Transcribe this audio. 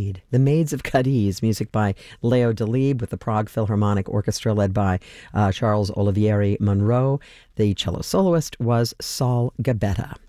indeed. The Maids of Cadiz, music by Leo Delibes with the Prague Philharmonic Orchestra led by Charles Olivieri Monroe. The cello soloist was Saul Gabetta.